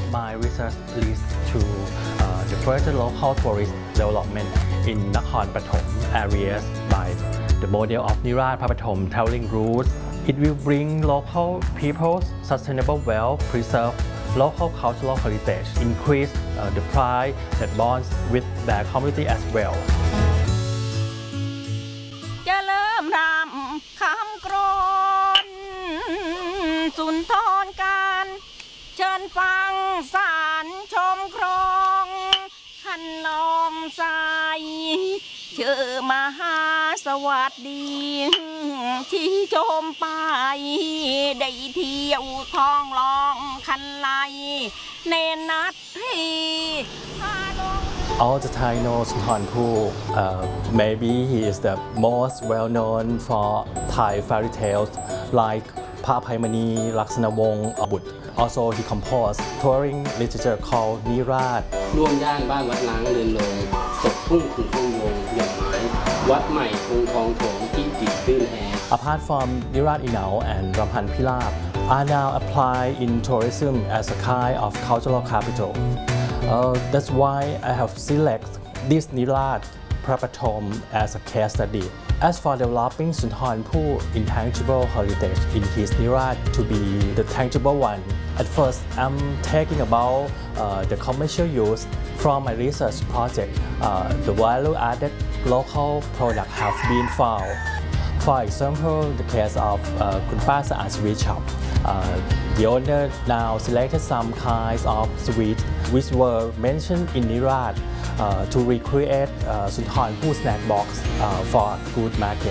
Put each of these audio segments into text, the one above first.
my research leads to the further local tourist development in Nakhon Pathom areas by the model of Nirad Phrapathom traveling routes. It will bring local people's sustainable wealth, preserve local cultural heritage, increase the pride that bonds with their community as well. จะเริ่มรำคำกรอนสุนทรการเชิญฟังสารชมครองขันลองสายชื่อมหาสวัสดีที่ชมไปได้เที่ยวท้องลองคันไลเนนัดที่ All the Thai know Sunthanphu. Maybe he is the most well known for Thai fairy tales like Phaphaimani, Laksanawong, Bud. Also, he composed touring literature called Nirad. ร่วมย่างบ้านวัดล้างเรือนลงตกทุ่งขุนคงยงหย่อมไม้วัดใหม่องค์ทองโถงที่ติดตื้นแห Apart from Nirad Inau and Ramhan Pilap, are now applied in tourism as a kind of cultural capital. That's why I have selected this Nirad Phrapathom as a case study. As for developing Sunthanphu intangible heritage in his Nirad to be the tangible one, at first I'm talking about the commercial use. From my research project, the value-added local products have been found. For example, the case of Kunpa Sa'at Sweet Shop. The owner now selected some kinds of sweets which were mentioned in Nirad to recreate Sunthanphu snack box for good market.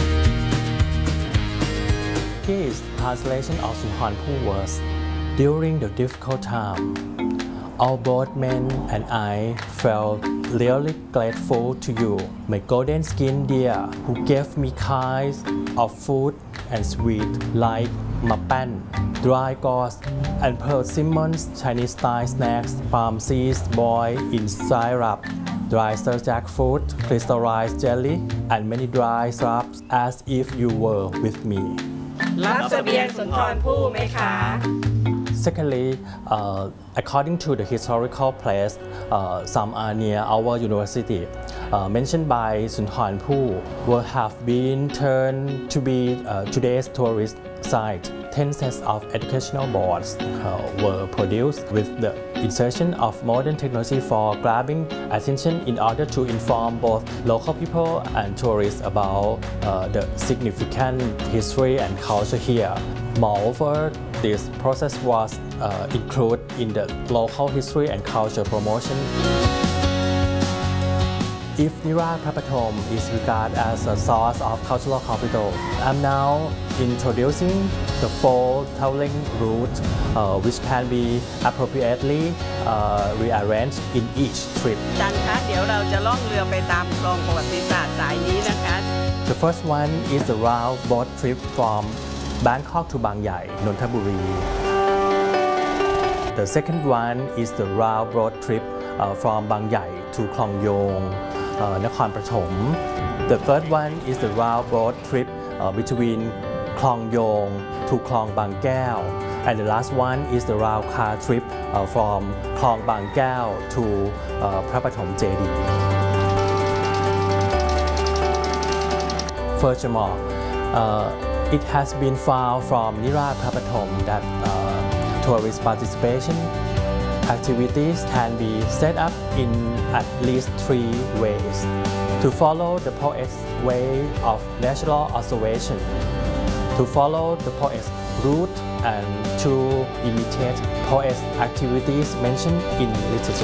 Here is translation of Sunthanphu words. During the difficult time, all both men and I felt really grateful to you, my golden skinned dear, who gave me kinds of food and sweet like mapan, dry gauze, and persimmons, Chinese style snacks, palm seeds boiled in syrup, dry sir jackfruit, crystallized jelly, and many dry syrups as if you were with me. รับเสบียงสุนทรภู่ไหมคะ Secondly, according to the historical place, some are near our university, mentioned by Sunthanphu, will have been turned to be today's tourist site. 10 sets of educational boards were produced with the insertion of modern technology for grabbing attention in order to inform both local people and tourists about the significant history and culture here. Moreover, this process was included in the local history and culture promotion. If Nirad Phrapathom is regarded as a source of cultural capital, I'm now introducing the 4 traveling routes which can be appropriately rearranged in each trip. อาจารย์คะเดี๋ยวเราจะล่องเรือไปตามคลองประวัติศาสตร์สายนี้นะคะ The first one is the round boat trip from Bangkok to Bang Yai, Nonthaburi. The second one is the round boat trip from Bang Yai to Klong Yong, Nakhon Pathom. The third one is the round boat trip between Klong Yong to Klong Bang Kaew. And the last one is the round car trip from Klong Bang Kaew to Phrapathom Jedi. Furthermore, it has been found from Nirad Phrapathom that tourist participation activities can be set up in at least 3 ways. To follow the poet's way of natural observation, to follow the poet's route, and to imitate poet's activities mentioned in literature.